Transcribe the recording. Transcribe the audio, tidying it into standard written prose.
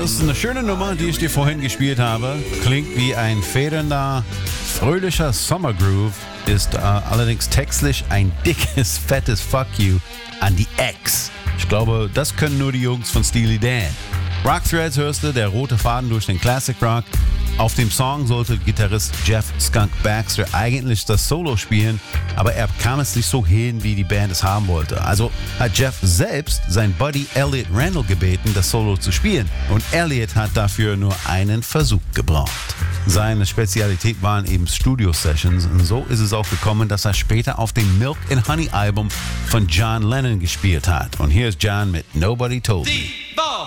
ist eine schöne Nummer, die ich dir vorhin gespielt habe. Klingt wie ein federnder, fröhlicher Summergroove, ist allerdings textlich ein dickes, fettes Fuck you an die Ex. Ich glaube, das können nur die Jungs von Steely Dan. Rock Threads hörst du, der rote Faden durch den Classic Rock. Auf dem Song sollte Gitarrist Jeff Skunk Baxter eigentlich das Solo spielen, aber er kam es nicht so hin, wie die Band es haben wollte. Also hat Jeff selbst sein Buddy Elliot Randall gebeten, das Solo zu spielen. Und Elliot hat dafür nur einen Versuch gebraucht. Seine Spezialität waren eben Studio-Sessions und so ist es auch gekommen, dass er später auf dem Milk and Honey Album von John Lennon gespielt hat. Und hier ist John mit Nobody Told Me.